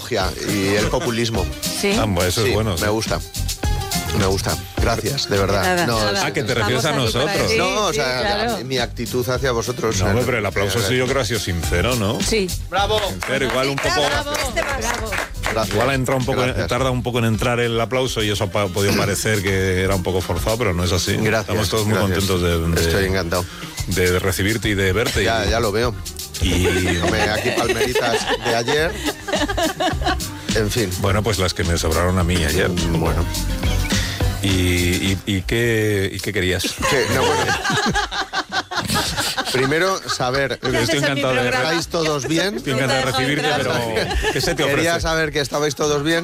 demagogia y el populismo. Sí. Eso es bueno. Me gusta. Gracias, de verdad. Nada. Que te refieres a nosotros. No, o sea, claro. mi actitud hacia vosotros. No, pero el aplauso sí yo creo ha sido sincero, ¿no? Sí. ¡Bravo! Sincero, igual un poco... Bravo. Gracias. Igual ha entrado un poco, tarda un poco en entrar el aplauso y eso ha podido parecer que era un poco forzado, pero no es así. Gracias. Estamos todos muy contentos de Estoy encantado. de recibirte y de verte. Ya lo veo. Y aquí palmeritas de ayer. En fin. bueno, pues las que me sobraron a mí ayer. Bueno. ¿Y qué querías? Primero, saber. Estoy encantado de ¿Estáis todos bien? Estoy encantado de recibirte, pero ¿qué se te ofrece? Quería saber que estabais todos bien.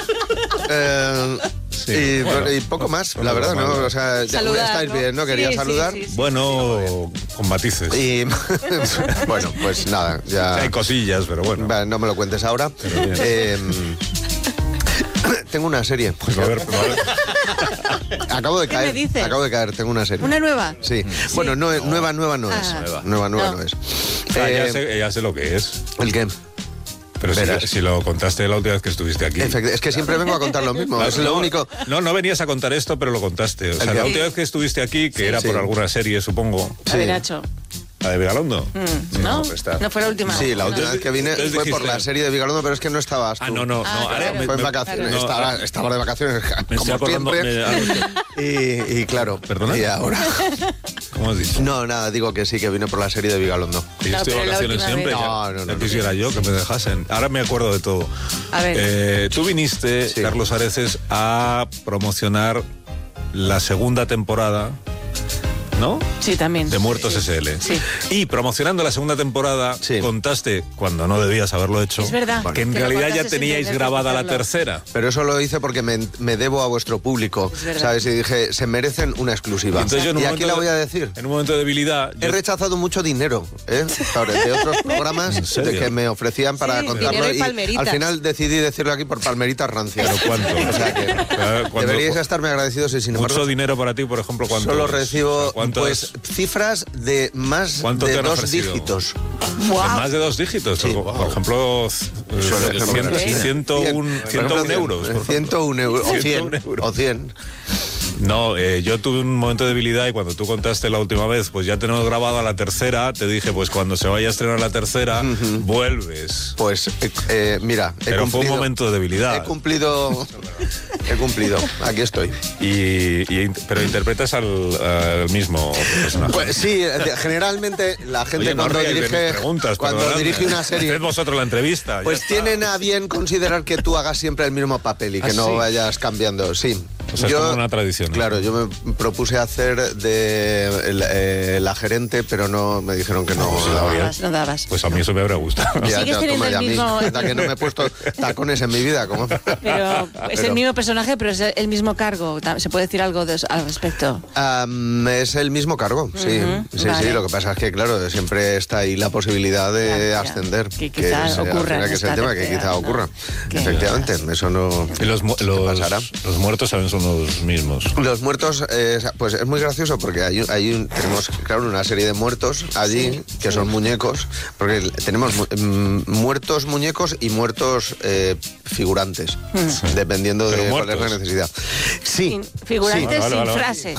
Sí, y poco más, la verdad, ¿no? O sea, saludar, estáis ¿no? bien, ¿no? Quería saludar. Sí. Bueno, con matices. Y bueno, pues nada, ya. Hay cosillas, pero bueno. Va, no me lo cuentes ahora. Tengo una serie. Pues a ver. Acabo de ¿Qué me dices? tengo una serie. ¿Una nueva? Sí. Bueno, nueva no es. Nueva no es. Ya sé lo que es. ¿El qué? Pero si lo contaste la última vez que estuviste aquí. Es que siempre vengo a contar lo mismo. Es lo único. No venías a contar esto, pero lo contaste. O sea, la última vez que estuviste aquí, que era por alguna serie, supongo. A ver, Nacho. ¿La de Vigalondo? ¿No? No fue la última. Sí, la última vez que vine fue por la serie de Vigalondo, pero es que no estabas tú. No. Fue en vacaciones. Estaba de vacaciones, como siempre. Y claro. ¿Perdona? Y ahora. ¿Cómo has dicho? No, nada, digo que sí, que vine por la serie de Vigalondo. Que yo estoy de vacaciones siempre. No. Quisiera yo que me dejasen. Ahora me acuerdo de todo. A ver. Tú viniste, Carlos Areces, a promocionar la segunda temporada, ¿no? Sí, también. De Muertos SL. Sí. Y promocionando la segunda temporada, contaste, cuando no debías haberlo hecho, Es verdad. que en Que lo realidad ya contaste sin teníais tener que grabada la hacerlo. tercera. Pero eso lo hice porque me debo a vuestro público, ¿sabes? Y dije, se merecen una exclusiva. Entonces yo y aquí la voy a decir. En un momento de debilidad... He rechazado mucho dinero, de otros programas de que me ofrecían para contarlo. dinero y palmeritas. Al final decidí decirlo aquí por palmeritas rancias. ¿Pero cuánto? O sea que deberíais estarme agradecidos y sin embargo... Mucho dinero para ti, por ejemplo, ¿cuánto? Solo recibo ¿Cuántos? cifras de más de 2 dígitos. Wow. ¿Más de 2 dígitos? Sí. Por ejemplo, 101 euros. 101 euros. O 100. O 100. No, yo tuve un momento de debilidad y cuando tú contaste la última vez, pues ya tenemos grabada la tercera, te dije, pues cuando se vaya a estrenar la tercera, vuelves. Pues mira, Pero fue un momento de debilidad. He cumplido, aquí estoy. Pero interpretas al mismo personaje. Pues sí, generalmente la gente cuando dirige una serie, Haced vosotros la entrevista. pues tienen a bien considerar que tú hagas siempre el mismo papel y que no vayas cambiando. Sí. O sea, es como una tradición. Claro, yo me propuse hacer de la gerente, pero no me dijeron que no. No dabas. Pues a mí eso me habría gustado. Ya, Sigues teniendo el mismo... Hasta que no me he puesto tacones en mi vida. Pero es el mismo personaje, pero es el mismo cargo. ¿Se puede decir algo al respecto? Es el mismo cargo, sí. Vale. Sí, lo que pasa es que, claro, siempre está ahí la posibilidad de ascender. Que quizás ocurra. Que es el tema, que quizá ocurra. Efectivamente, eso no Y los pasará. muertos saben son los mismos. Los muertos, pues es muy gracioso porque tenemos, claro, una serie de muertos allí que son muñecos, porque tenemos muertos muñecos y muertos figurantes, dependiendo de cuál es la necesidad. Sí. Figurantes Vale, sin vale. frase.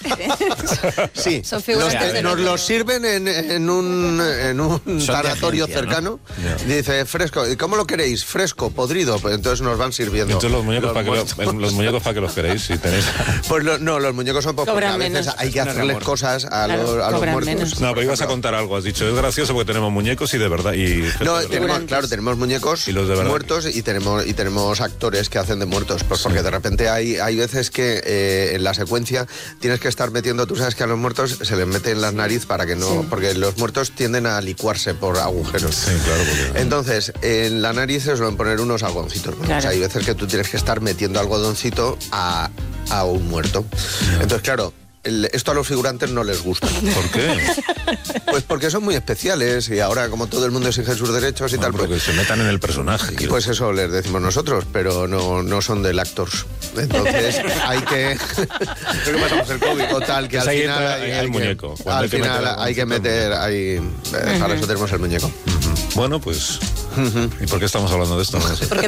Sí. Son figurantes Nos los sirven en un tanatorio cercano. Dice, fresco. ¿Y cómo lo queréis? Fresco, podrido. Pues entonces nos van sirviendo. Entonces los muñecos muertos. para que los queréis, si tenéis. Pues no, los muñecos son porque Cobran a veces menos. hay que hacerles cosas a los cobran muertos. menos. No, pero ibas a contar algo, has dicho. Es gracioso porque tenemos muñecos y de verdad. No, tenemos muñecos Y los de verdad. muertos y tenemos actores que hacen de muertos. Pues porque de repente hay veces que en la secuencia tienes que estar metiendo, tú sabes que a los muertos se les mete en la nariz para que no, porque los muertos tienden a licuarse por agujeros. Sí, claro. Porque... Entonces, en la nariz se suelen poner unos algodoncitos, ¿no? Claro. O sea, hay veces que tú tienes que estar metiendo algodoncito a un muerto. Entonces, claro, esto a los figurantes no les gusta. ¿Por qué? Pues porque son muy especiales y ahora como todo el mundo exige sus derechos y tal, Porque pues se metan en el personaje. pues eso les decimos nosotros, pero no son del actors. Entonces hay que... Creo que pasamos el COVID. Total, que Pues al ahí final... entra el muñeco. Cuando Al final hay que meter... Para eso tenemos el muñeco. Bueno, pues... ¿Y por qué estamos hablando de esto? No sé.